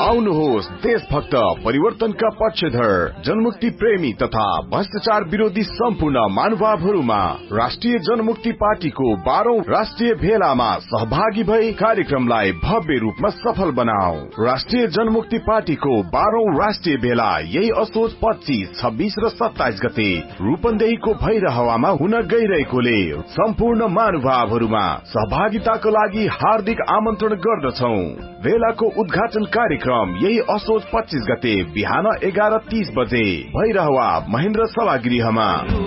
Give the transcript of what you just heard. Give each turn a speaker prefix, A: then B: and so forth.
A: आउनुहोस् देशभक्त परिवर्तनका पक्षधर जनमुक्ति प्रेमी तथा भ्रष्टाचार विरोधी सम्पूर्ण महानुभावहरूमा राष्ट्रिय जनमुक्ति पार्टीको 12औं राष्ट्रिय भेलामा सहभागी भई कार्यक्रमलाई भव्य रूपमा सफल बनाऊ। राष्ट्रिय जनमुक्ति पार्टीको 12औं राष्ट्रिय भेला यही असोज 25, 26 र 27 गते रूपन्देहीको भैरहवामा हुन गइरहेकोले सम्पूर्ण महानुभावहरूमा सहभागिताको लागि हार्दिक आमन्त्रण गर्दछौ। भेलाको उद्घाटन कार्यक्रम यही असोज 25 गते बिहान 11:30 बजे भैरहवा महेन्द्र सभागृहमा।